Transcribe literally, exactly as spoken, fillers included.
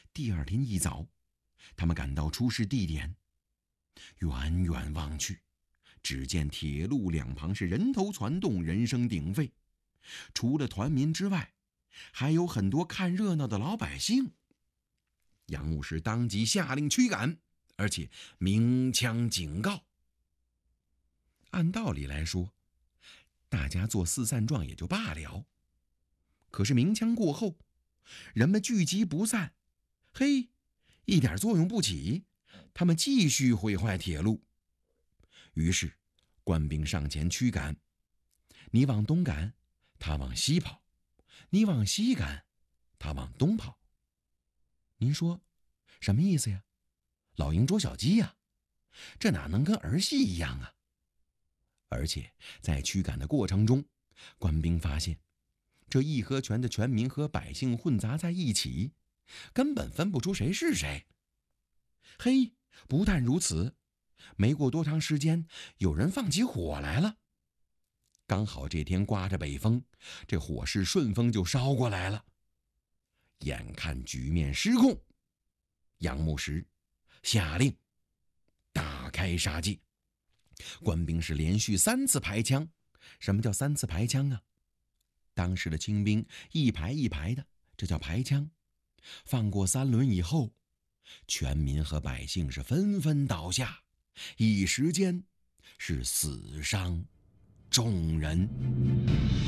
第二天一早，他们赶到出事地点，远远望去，只见铁路两旁是人头攒动，人声鼎沸。除了团民之外，还有很多看热闹的老百姓。杨牧师当即下令驱赶，而且鸣枪警告。按道理来说，大家做四散状也就罢了，可是鸣枪过后，人们聚集不散，嘿，一点作用不起，他们继续毁坏铁路。于是官兵上前驱赶，你往东赶，他往西跑；你往西赶，他往东跑。您说什么意思呀？老鹰捉小鸡呀？这哪能跟儿戏一样啊？而且在驱赶的过程中，官兵发现这义和拳的全民和百姓混杂在一起，根本分不出谁是谁。嘿，不但如此，没过多长时间，有人放起火来了。刚好这天刮着北风，这火势顺风就烧过来了。眼看局面失控，杨牧石下令大开杀戒。官兵是连续三次排枪。什么叫三次排枪啊？当时的清兵一排一排的，这叫排枪。放过三轮以后，全民和百姓是纷纷倒下，一时间是死伤众人。